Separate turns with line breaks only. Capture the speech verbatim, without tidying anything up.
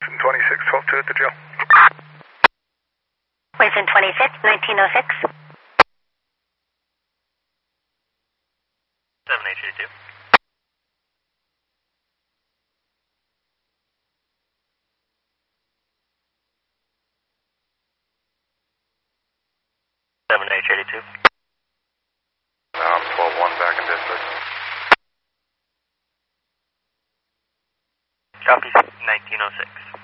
twenty-six, twelve two at the jail.
Within twenty-six, nineteen oh six.
seven eight two two. seven H eighty-two.
Now I'm twelve one back in district.
Copy, nineteen oh six.